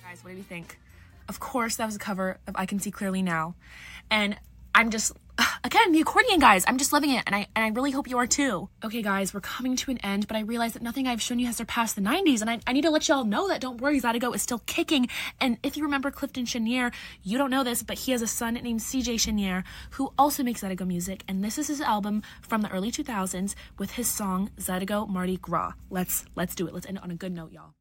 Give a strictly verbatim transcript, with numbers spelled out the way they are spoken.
Guys, what do you think? Of course, that was a cover of I Can See Clearly Now. And I'm just, again, the accordion, guys, I'm just loving it. And I and I really hope you are too. Okay, guys, we're coming to an end, but I realize that nothing I've shown you has surpassed the nineties. And I, I need to let y'all know that, don't worry, Zydeco is still kicking. And if you remember Clifton Chenier, you don't know this, but he has a son named C J Chenier who also makes Zydeco music. And this is his album from the early two thousands with his song Zydeco Mardi Gras. Let's, let's do it. Let's end it on a good note, y'all.